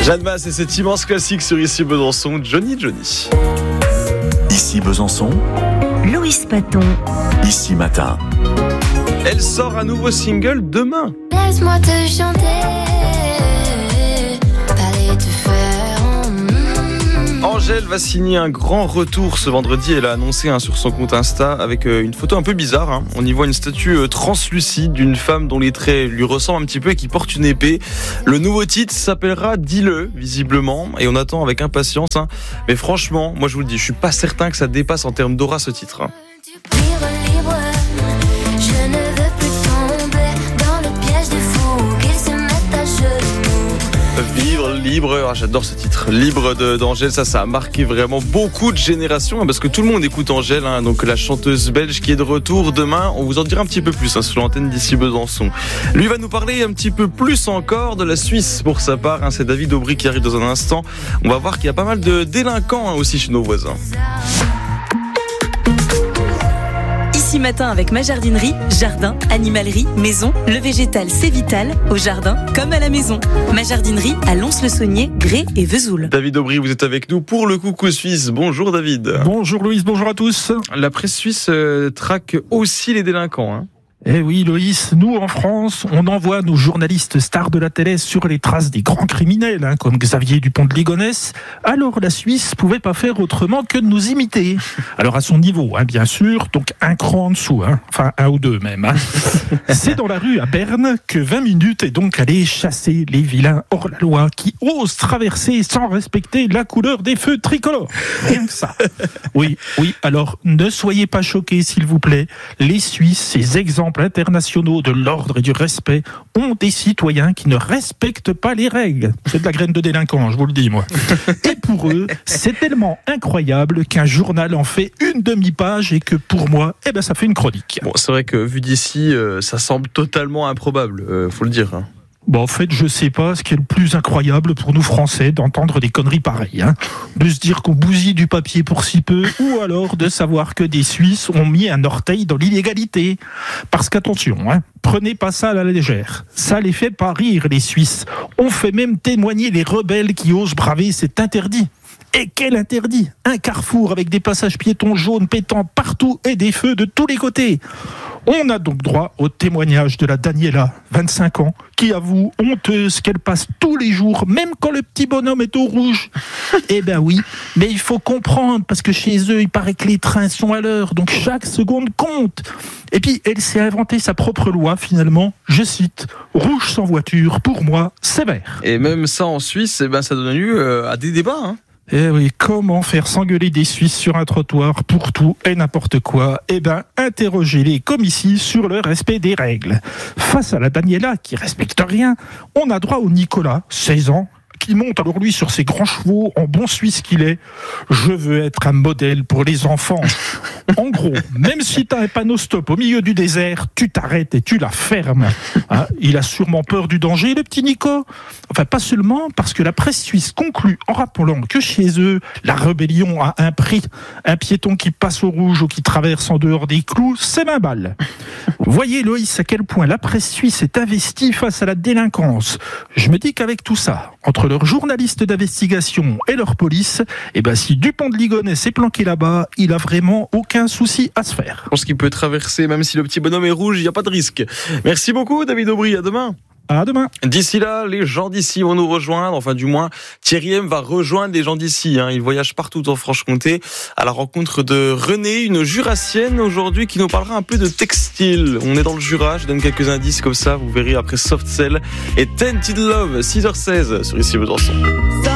Jeanne Masse et cet immense classique sur Ici Besançon, Johnny. Ici Besançon, Loïs Paton. Ici Matin. Elle sort un nouveau single demain. Laisse-moi te chanter, aller te faire. Angèle va signer un grand retour ce vendredi. Elle a annoncé sur son compte Insta avec une photo un peu bizarre. On y voit une statue translucide d'une femme dont les traits lui ressemblent un petit peu et qui porte une épée. Le nouveau titre s'appellera Dis-le, visiblement, et on attend avec impatience. Mais franchement, moi je vous le dis, je suis pas certain que ça dépasse en termes d'aura ce titre. Libre, libre, je ne veux plus tomber dans le piège des fous qui se mettent à genoux. Vivre libre, j'adore ce titre. Libre d'Angèle, ça a marqué vraiment beaucoup de générations parce que tout le monde écoute Angèle, donc la chanteuse belge qui est de retour demain. On vous en dira un petit peu plus sur l'antenne d'Ici Besançon. Lui va nous parler un petit peu plus encore de la Suisse pour sa part. C'est David Aubry qui arrive dans un instant. On va voir qu'il y a pas mal de délinquants aussi chez nos voisins. Ici Matin avec ma jardinerie, jardin, animalerie, maison, le végétal c'est vital, au jardin comme à la maison. Ma jardinerie à Lons-le-Saunier, Grès et Vesoul. David Aubry, vous êtes avec nous pour le Coucou Suisse. Bonjour David. Bonjour Loïs, bonjour à tous. La presse suisse traque aussi les délinquants. Eh oui Loïs, nous en France, on envoie nos journalistes stars de la télé sur les traces des grands criminels, comme Xavier Dupont de Ligonnès. Alors la Suisse pouvait pas faire autrement que de nous imiter. Alors à son niveau, bien sûr, donc un cran en dessous, enfin un ou deux même. C'est dans la rue à Berne que 20 minutes est donc allé chasser les vilains hors la loi qui osent traverser sans respecter la couleur des feux tricolores. Rien que ça. Oui, alors ne soyez pas choqués s'il vous plaît. Les Suisses, ces exemples internationaux de l'ordre et du respect, ont des citoyens qui ne respectent pas les règles. C'est de la graine de délinquant, je vous le dis moi. Et pour eux, c'est tellement incroyable qu'un journal en fait une demi-page et que pour moi, ça fait une chronique. Bon, c'est vrai que vu d'ici, ça semble totalement improbable, faut le dire. Bon, en fait, je sais pas ce qui est le plus incroyable pour nous Français d'entendre des conneries pareilles. De se dire qu'on bousille du papier pour si peu, ou alors de savoir que des Suisses ont mis un orteil dans l'illégalité. Parce qu'attention, prenez pas ça à la légère. Ça les fait pas rire, les Suisses. On fait même témoigner les rebelles qui osent braver cet interdit. Et quel interdit! Un carrefour avec des passages piétons jaunes pétant partout et des feux de tous les côtés. On a donc droit au témoignage de la Daniela, 25 ans, qui avoue honteuse qu'elle passe tous les jours, même quand le petit bonhomme est au rouge. Eh ben oui, mais il faut comprendre, parce que chez eux, il paraît que les trains sont à l'heure, donc chaque seconde compte. Et puis, elle s'est inventé sa propre loi, finalement, je cite, « Rouge sans voiture, pour moi, sévère ». Et même ça en Suisse, ça donne lieu à des débats. Eh oui, comment faire s'engueuler des Suisses sur un trottoir pour tout et n'importe quoi? Interrogez-les comme ici sur le respect des règles. Face à la Daniela qui respecte rien, on a droit au Nicolas, 16 ans, qui monte alors lui sur ses grands chevaux en bon Suisse qu'il est. Je veux être un modèle pour les enfants. En gros, même si t'as un panneau stop au milieu du désert, tu t'arrêtes et tu la fermes. Il a sûrement peur du danger, le petit Nico. Enfin, pas seulement, parce que la presse suisse conclut en rappelant que chez eux, la rébellion a un prix. Un piéton qui passe au rouge ou qui traverse en dehors des clous, c'est 20 balles. Voyez Loïs à quel point la presse suisse est investie face à la délinquance. Je me dis qu'avec tout ça, entre leurs journalistes d'investigation et leur police, si Dupont de Ligonnès est planqué là-bas, il a vraiment aucun souci à se faire. Je pense qu'il peut traverser, même si le petit bonhomme est rouge, il n'y a pas de risque. Merci beaucoup David Aubry, à demain. À demain. D'ici là, les gens d'ici vont nous rejoindre, enfin du moins Thierry M va rejoindre les gens d'ici. Il voyage partout en Franche-Comté à la rencontre de Renée, une jurassienne aujourd'hui qui nous parlera un peu de textile. On est dans le Jura, je donne quelques indices comme ça, vous verrez après Soft Cell et Tainted Love, 6h16 sur Ici Besançon.